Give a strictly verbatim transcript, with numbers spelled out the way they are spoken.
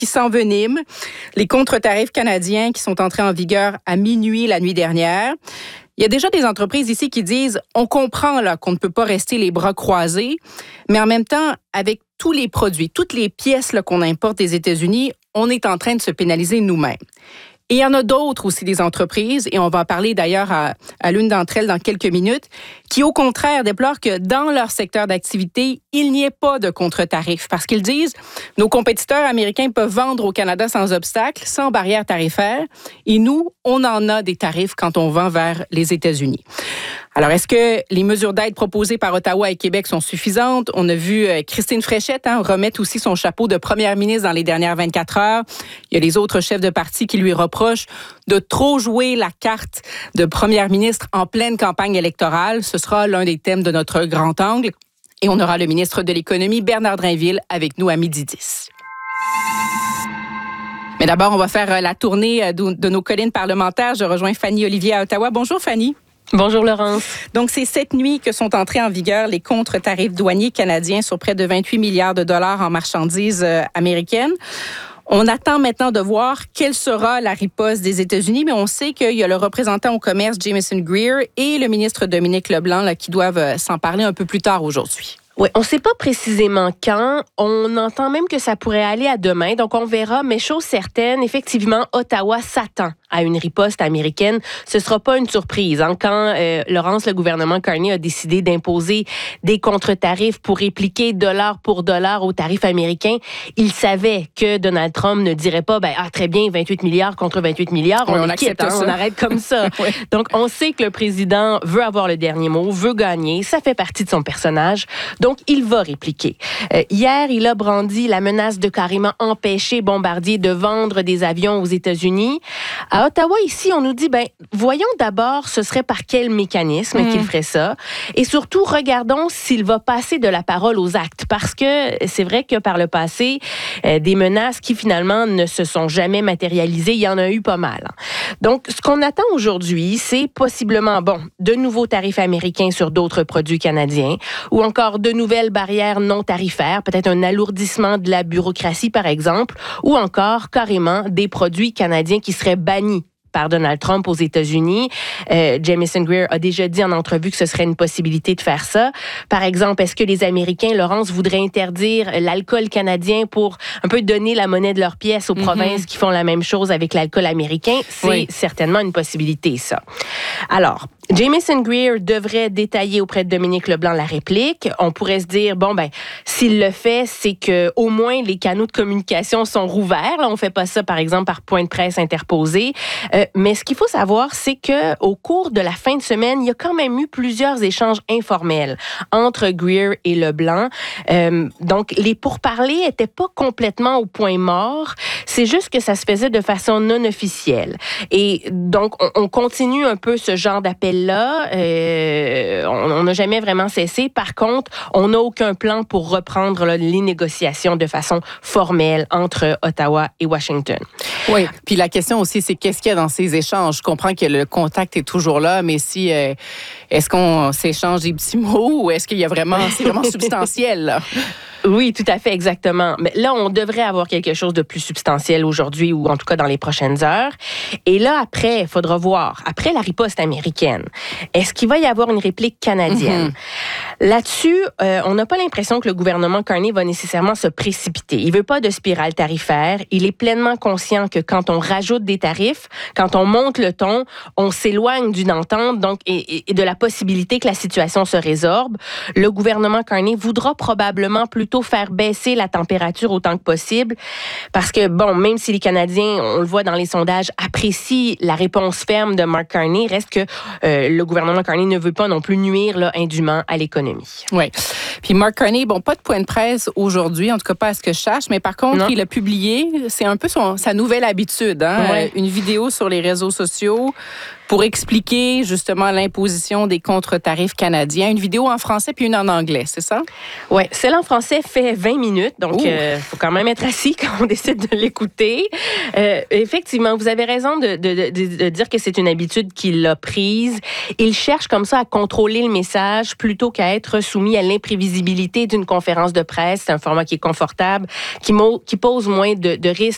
qui s'enveniment. Les contre-tarifs canadiens qui sont entrés en vigueur à minuit la nuit dernière. Il y a déjà des entreprises ici qui disent « on comprend là, qu'on ne peut pas rester les bras croisés », mais en même temps, avec tous les produits, toutes les pièces là, qu'on importe des États-Unis, on est en train de se pénaliser nous-mêmes. Et il y en a d'autres aussi, des entreprises, et on va en parler d'ailleurs à, à l'une d'entre elles dans quelques minutes, qui au contraire déplorent que dans leur secteur d'activité, il n'y ait pas de contre-tarifs. Parce qu'ils disent, nos compétiteurs américains peuvent vendre au Canada sans obstacle, sans barrière tarifaire, et nous, on en a des tarifs quand on vend vers les États-Unis. Alors, est-ce que les mesures d'aide proposées par Ottawa et Québec sont suffisantes? On a vu Christine Fréchette hein, remettre aussi son chapeau de première ministre dans les dernières vingt-quatre heures. Il y a les autres chefs de parti qui lui reprochent de trop jouer la carte de première ministre en pleine campagne électorale. Ce sera l'un des thèmes de notre grand angle. Et on aura le ministre de l'Économie, Bernard Drinville, avec nous à midi dix. Mais d'abord, on va faire la tournée de nos collines parlementaires. Je rejoins Fanny Olivier à Ottawa. Bonjour, Fanny. Bonjour Laurence. Donc, c'est cette nuit que sont entrés en vigueur les contre-tarifs douaniers canadiens sur près de vingt-huit milliards de dollars en marchandises euh, américaines. On attend maintenant de voir quelle sera la riposte des États-Unis, mais on sait qu'il y a le représentant au commerce Jamieson Greer et le ministre Dominique Leblanc là, qui doivent s'en parler un peu plus tard aujourd'hui. Oui, on ne sait pas précisément quand. On entend même que ça pourrait aller à demain. Donc, on verra. Mais chose certaine, effectivement, Ottawa s'attend à une riposte américaine. Ce ne sera pas une surprise. Hein. Quand, euh, Laurence, le gouvernement Carney a décidé d'imposer des contre-tarifs pour répliquer dollar pour dollar aux tarifs américains, il savait que Donald Trump ne dirait pas, ben, ah, très bien, vingt-huit milliards contre vingt-huit milliards. On, oui, on accepte, hein, on arrête comme ça. Oui. Donc, on sait que le président veut avoir le dernier mot, veut gagner. Ça fait partie de son personnage. Donc, il va répliquer. Euh, hier, il a brandi la menace de carrément empêcher Bombardier de vendre des avions aux États-Unis. À Ottawa, ici, on nous dit, ben, voyons d'abord, ce serait par quel mécanisme mmh. qu'il ferait ça. Et surtout, regardons s'il va passer de la parole aux actes. Parce que c'est vrai que par le passé, euh, des menaces qui finalement ne se sont jamais matérialisées, il y en a eu pas mal. Donc, ce qu'on attend aujourd'hui, c'est possiblement, bon, de nouveaux tarifs américains sur d'autres produits canadiens ou encore de nouvelles barrières non tarifaires, peut-être un alourdissement de la bureaucratie, par exemple, ou encore carrément des produits canadiens qui seraient bannis par Donald Trump aux États-Unis. Euh, Jamieson Greer a déjà dit en entrevue que ce serait une possibilité de faire ça. Par exemple, est-ce que les Américains, Laurence, voudraient interdire l'alcool canadien pour un peu donner la monnaie de leur pièce aux mm-hmm. provinces qui font la même chose avec l'alcool américain? C'est oui. certainement une possibilité, ça. Alors, Jamieson Greer devrait détailler auprès de Dominique Leblanc la réplique. On pourrait se dire, bon, ben, s'il le fait, c'est que au moins les canaux de communication sont rouverts. Là, on fait pas ça, par exemple, par point de presse interposé. Euh, mais ce qu'il faut savoir, c'est que au cours de la fin de semaine, il y a quand même eu plusieurs échanges informels entre Greer et Leblanc. Euh, donc, les pourparlers étaient pas complètement au point mort. C'est juste que ça se faisait de façon non officielle. Et donc, on, on continue un peu ce genre d'appel là, euh, on n'a jamais vraiment cessé. Par contre, on n'a aucun plan pour reprendre là, les négociations de façon formelle entre Ottawa et Washington. Oui, puis la question aussi, c'est qu'est-ce qu'il y a dans ces échanges? Je comprends que le contact est toujours là, mais si euh, est-ce qu'on s'échange des petits mots ou est-ce qu'il y a vraiment, c'est vraiment substantiel, là? Oui, tout à fait, exactement. Mais là, on devrait avoir quelque chose de plus substantiel aujourd'hui ou en tout cas dans les prochaines heures. Et là, après, il faudra voir, après la riposte américaine, est-ce qu'il va y avoir une réplique canadienne? Mm-hmm. Là-dessus, euh, on n'a pas l'impression que le gouvernement Carney va nécessairement se précipiter. Il veut pas de spirale tarifaire. Il est pleinement conscient que quand on rajoute des tarifs, quand on monte le ton, on s'éloigne d'une entente donc, et, et de la possibilité que la situation se résorbe. Le gouvernement Carney voudra probablement plutôt faire baisser la température autant que possible parce que, bon, même si les Canadiens, on le voit dans les sondages, apprécient la réponse ferme de Mark Carney, reste que euh, le gouvernement Carney ne veut pas non plus nuire là, indûment à l'économie. Oui. Puis Mark Carney, bon, pas de point de presse aujourd'hui, en tout cas pas à ce que je sache, mais par contre, non. il a publié, c'est un peu son, sa nouvelle habitude, hein, ouais. une vidéo sur les réseaux sociaux pour expliquer justement l'imposition des contre-tarifs canadiens. Une vidéo en français puis une en anglais, c'est ça? Oui, celle en français fait vingt minutes, donc il euh, faut quand même être assis quand on décide de l'écouter. Euh, effectivement, vous avez raison de, de, de, de dire que c'est une habitude qu'il a prise. Il cherche comme ça à contrôler le message plutôt qu'à être soumis à l'imprévisibilité d'une conférence de presse. C'est un format qui est confortable, qui, mo- qui pose moins de, de risques